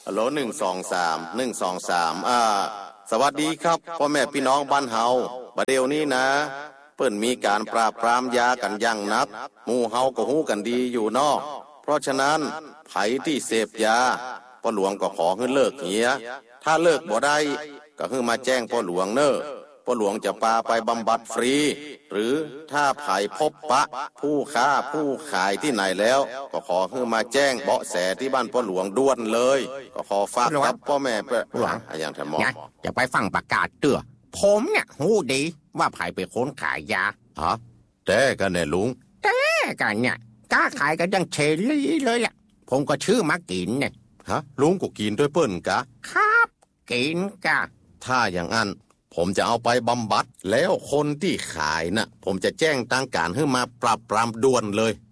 ฮัลโหล123สวัสดีครับพ่อแม่พี่น้องบ้านเฮาบัดเดี๋ยวนี้นะเปิ้นมีการปราบปรามยากันอย่างนักหมู่เฮาก็ฮู้กันดีอยู่นอกเพราะฉะนั้นไผที่เสพยาพ่อหลวงก็ขอให้เลิกเหียถ้าเลิกบ่ได้ก็ให้มาแจ้งพ่อหลวงเน้อพ่อหลวงจะพาไปบำบัดฟรีหรือถ้าไผพบปะผู้ค้าผู้ขายที่ไหนแล้วก็ขอให้มาแจ้งเบาะแสที่บ้านพ่อหลวงด่วนเลยก็ขอฝากกับพ่อแม่หลวงอย่างท่านหมอจะไปฟังประกาศเตื้อผมเนี่ยฮู้ดีว่าไผเป็นคนขายยาฮะแต่กันเนี่ยลุงแต่กันเนี่ยกล้าขายกันยังเฉลี่เลยอ่ะผมก็ชื่อมากินเนี่ยฮะลุงก็กินด้วยเปิ้นกะครับกินกะถ้าอย่างนั้นผมจะเอาไปบำบัดแล้วคนที่ขายน่ะผมจะแจ้งทางการให้มาปราบปรามด่วนเลย